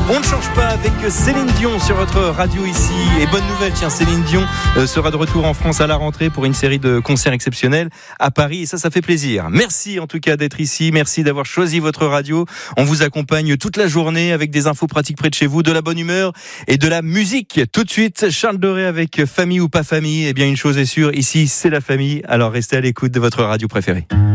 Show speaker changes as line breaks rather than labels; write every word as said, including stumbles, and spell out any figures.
On ne change pas avec Céline Dion sur votre radio ici. Et bonne nouvelle, tiens, Céline Dion sera de retour en France à la rentrée pour une série de concerts exceptionnels à Paris. Et ça, ça fait plaisir. Merci en tout cas d'être ici. Merci d'avoir choisi votre radio. On vous accompagne toute la journée avec des infos pratiques près de chez vous, de la bonne humeur et de la musique. Tout de suite, Charles Doré avec Famille ou pas famille. Eh bien, une chose est sûre, ici, c'est la famille. Alors restez à l'écoute de votre radio préférée.